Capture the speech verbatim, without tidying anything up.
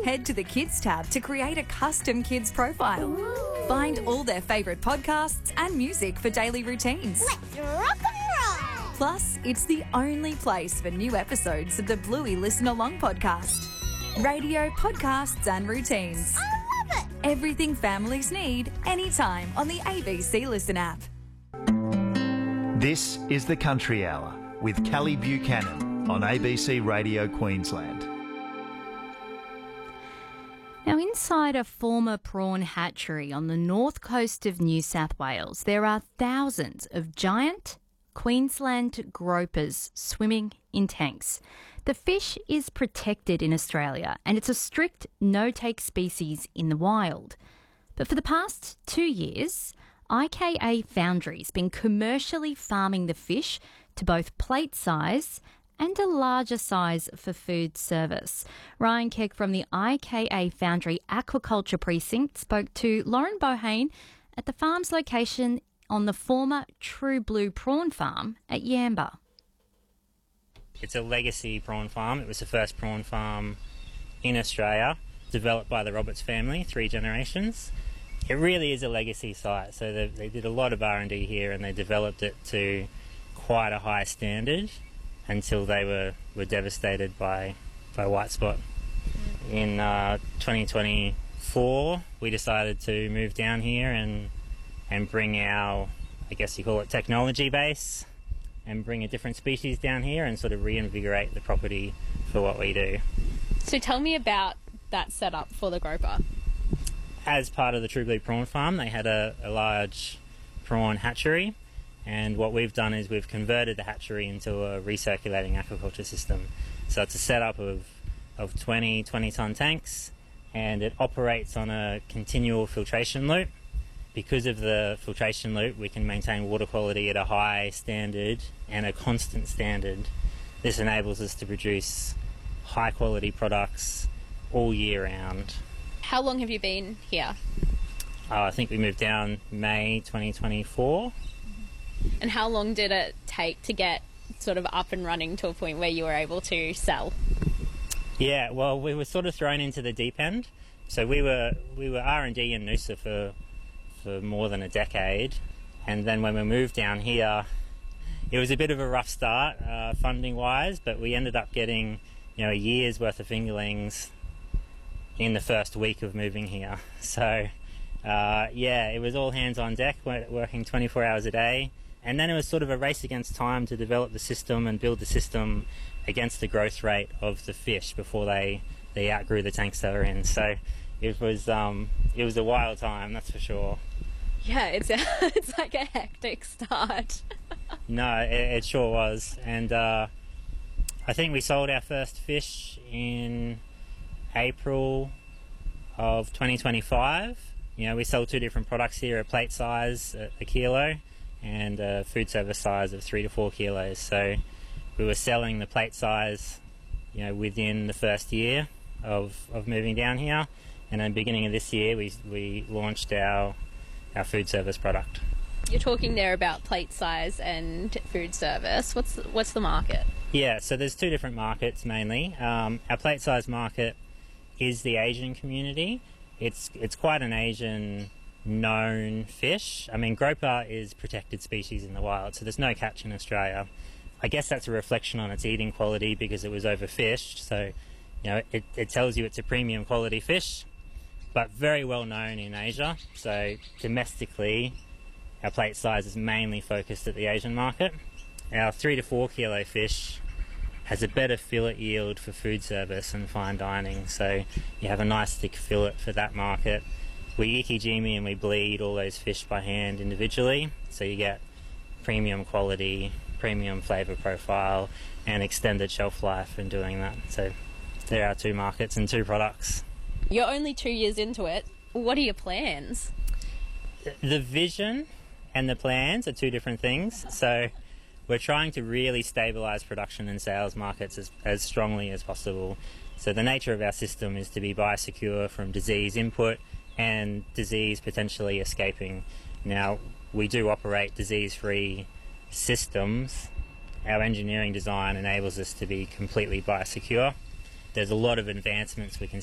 Head to the Kids tab to create a custom kids profile. Ooh. Find all their favourite podcasts and music for daily routines. Let's rock and roll! Plus, it's the only place for new episodes of the Bluey Listen Along podcast. Radio, podcasts and routines. I love it! Everything families need, anytime on the A B C Listen app. This is the Country Hour with Kelly Buchanan on A B C Radio Queensland. Now, inside a former prawn hatchery on the north coast of New South Wales, there are thousands of giant Queensland gropers swimming in tanks. The fish is protected in Australia and it's a strict no-take species in the wild. But for the past two years, I K A Foundry's been commercially farming the fish to both plate size and a larger size for food service. Ryan Keck from the I K A Foundry Aquaculture Precinct spoke to Lauren Bohane at the farm's location on the former True Blue Prawn Farm at Yamba. It's a legacy prawn farm. It was the first prawn farm in Australia, developed by the Roberts family, three generations. It really is a legacy site. So they, they did a lot of R and D here and they developed it to quite a high standard until they were, were devastated by, by white spot. In uh, twenty twenty-four, we decided to move down here and and bring our, I guess you call it technology base, and bring a different species down here and sort of reinvigorate the property for what we do. So tell me about that setup for the groper. As part of the True Blue Prawn Farm, they had a, a large prawn hatchery, and what we've done is we've converted the hatchery into a recirculating aquaculture system. So it's a setup of, of twenty tonne tanks, and it operates on a continual filtration loop. Because of the filtration loop, we can maintain water quality at a high standard and a constant standard. This enables us to produce high quality products all year round. How long have you been here? Uh, I think we moved down May twenty twenty-four. And how long did it take to get sort of up and running to a point where you were able to sell? Yeah, well, we were sort of thrown into the deep end. So we were we were R and D in Noosa for for more than a decade, and then when we moved down here, it was a bit of a rough start uh, funding wise, but we ended up getting, you know, a year's worth of fingerlings in the first week of moving here. So uh, yeah, it was all hands on deck, working twenty-four hours a day, and then it was sort of a race against time to develop the system and build the system against the growth rate of the fish before they they outgrew the tanks they were in. So it was um, it was a wild time, that's for sure. Yeah, it's it's like a hectic start. No, it, it sure was, and uh, I think we sold our first fish in April of twenty twenty-five. You know, we sold two different products here: a plate size, a, a kilo, and a food service size of three to four kilos. So we were selling the plate size, you know, within the first year of of moving down here. And at the beginning of this year, we we launched our our food service product. You're talking there about plate size and food service. What's the, what's the market? Yeah, so there's two different markets mainly. Um, our plate size market is the Asian community. It's it's quite an Asian known fish. I mean, groper is protected species in the wild, so there's no catch in Australia. I guess that's a reflection on its eating quality because it was overfished. So, you know, it, it tells you it's a premium quality fish, but very well known in Asia. So domestically, our plate size is mainly focused at the Asian market. Our three to four kilo fish has a better fillet yield for food service and fine dining. So you have a nice thick fillet for that market. We ikijimi and we bleed all those fish by hand individually. So you get premium quality, premium flavour profile and extended shelf life in doing that. So there are two markets and two products. You're only two years into it. What are your plans? The vision and the plans are two different things. So we're trying to really stabilise production and sales markets as, as strongly as possible. So the nature of our system is to be biosecure from disease input and disease potentially escaping. Now, we do operate disease-free systems. Our engineering design enables us to be completely biosecure. There's a lot of advancements we can